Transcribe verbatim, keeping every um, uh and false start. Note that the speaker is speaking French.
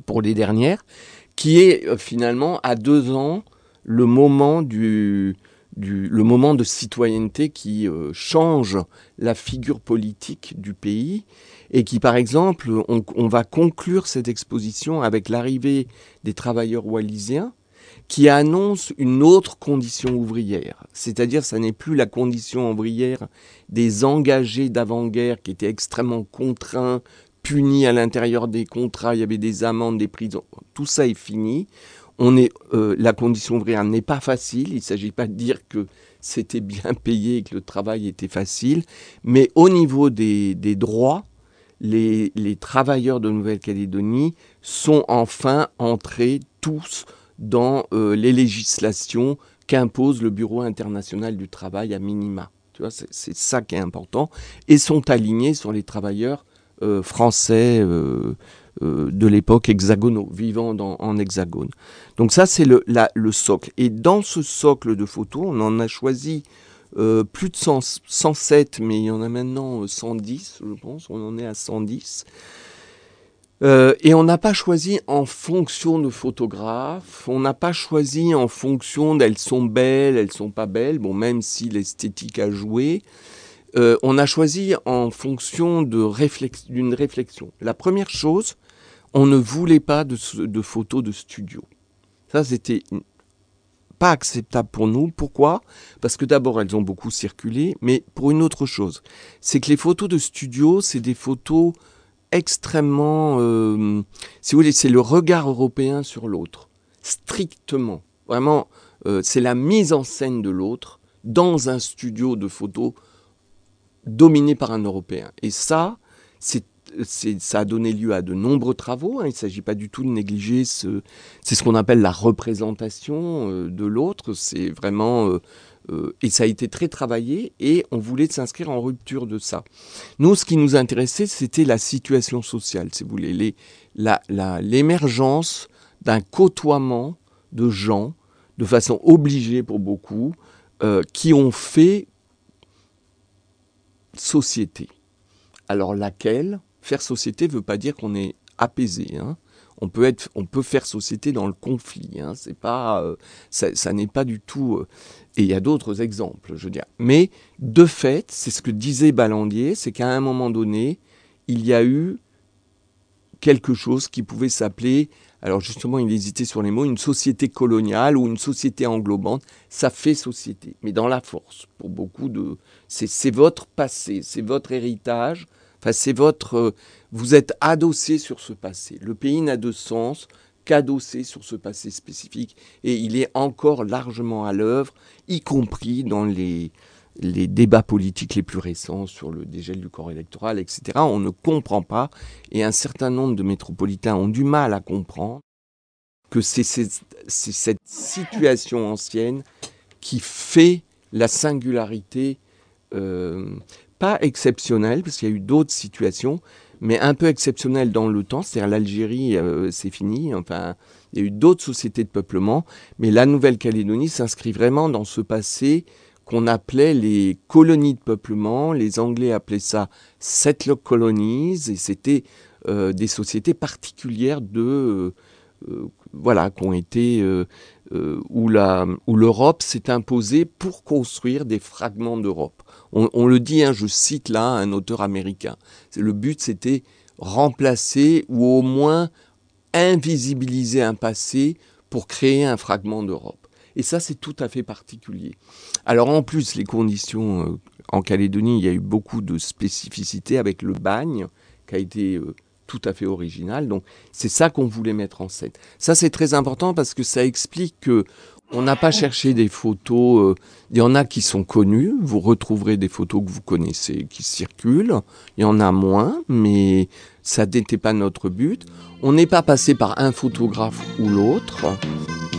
pour les dernières, qui est euh, finalement à deux ans le moment du, du le moment de citoyenneté qui euh, change la figure politique du pays et qui, par exemple, on, on va conclure cette exposition avec l'arrivée des travailleurs wallisiens qui annonce une autre condition ouvrière. C'est-à-dire, ça n'est plus la condition ouvrière des engagés d'avant-guerre qui étaient extrêmement contraints, punis à l'intérieur des contrats, il y avait des amendes, des prisons. Tout ça est fini. On est, euh, la condition ouvrière n'est pas facile. Il ne s'agit pas de dire que c'était bien payé et que le travail était facile. Mais au niveau des, des droits, les, les travailleurs de Nouvelle-Calédonie sont enfin entrés tous dans euh, les législations qu'impose le Bureau international du travail à minima. Tu vois, c'est, c'est ça qui est important. Et sont alignés sur les travailleurs euh, français euh, euh, de l'époque hexagonaux, vivant dans, en hexagone. Donc ça, c'est le, la, le socle. Et dans ce socle de photos, on en a choisi euh, plus de cent, cent sept, mais il y en a maintenant cent dix, je pense. On en est à cent dix. Euh, et on n'a pas choisi en fonction de photographes, on n'a pas choisi en fonction d'elles sont belles, elles sont pas belles, bon, même si l'esthétique a joué. Euh, on a choisi en fonction de réflex- d'une réflexion. La première chose, on ne voulait pas de, de photos de studio. Ça, c'était pas acceptable pour nous. Pourquoi ? Parce que d'abord, elles ont beaucoup circulé, mais pour une autre chose. C'est que les photos de studio, c'est des photos extrêmement, euh, si vous voulez, c'est le regard européen sur l'autre, strictement. Vraiment, euh, c'est la mise en scène de l'autre dans un studio de photos dominé par un Européen. Et ça, c'est, c'est, ça a donné lieu à de nombreux travaux. Hein. Il ne s'agit pas du tout de négliger ce, c'est ce qu'on appelle la représentation euh, de l'autre. C'est vraiment euh, Euh, et ça a été très travaillé et on voulait s'inscrire en rupture de ça. Nous, ce qui nous intéressait, c'était la situation sociale, si vous voulez, les, la, la, l'émergence d'un côtoiement de gens, de façon obligée pour beaucoup, euh, qui ont fait société. Alors laquelle, faire société ne veut pas dire qu'on est apaisé, hein. On peut être, on peut faire société dans le conflit. Hein, c'est pas, euh, ça, ça n'est pas du tout. Euh, et il y a d'autres exemples, je veux dire. Mais de fait, c'est ce que disait Ballandier, c'est qu'à un moment donné, il y a eu quelque chose qui pouvait s'appeler, alors justement, il hésitait sur les mots, une société coloniale ou une société englobante. Ça fait société, mais dans la force. Pour beaucoup de, c'est, c'est votre passé, c'est votre héritage. Enfin, c'est votre, euh, vous êtes adossé sur ce passé. Le pays n'a de sens qu'adossé sur ce passé spécifique. Et il est encore largement à l'œuvre, y compris dans les, les débats politiques les plus récents sur le dégel du corps électoral, et cetera. On ne comprend pas, et un certain nombre de métropolitains ont du mal à comprendre que c'est, c'est, c'est cette situation ancienne qui fait la singularité euh, pas exceptionnelle, parce qu'il y a eu d'autres situations, mais un peu exceptionnelle dans le temps, c'est-à-dire l'Algérie, euh, c'est fini, enfin, il y a eu d'autres sociétés de peuplement, mais la Nouvelle-Calédonie s'inscrit vraiment dans ce passé qu'on appelait les colonies de peuplement, les Anglais appelaient ça settler colonies, et c'était euh, des sociétés particulières de... Euh, voilà, qui ont été... Euh, euh, où, la, où l'Europe s'est imposée pour construire des fragments d'Europe. On, on le dit, hein, je cite là un auteur américain. Le but, c'était remplacer ou au moins invisibiliser un passé pour créer un fragment d'Europe. Et ça, c'est tout à fait particulier. Alors en plus, les conditions euh, en Calédonie, il y a eu beaucoup de spécificités avec le bagne qui a été... Euh, tout à fait original. Donc, c'est ça qu'on voulait mettre en scène. Ça, c'est très important parce que ça explique que on n'a pas cherché des photos. Euh, il y en a qui sont connues. Vous retrouverez des photos que vous connaissez qui circulent. Il y en a moins, mais ça n'était pas notre but. On n'est pas passé par un photographe ou l'autre.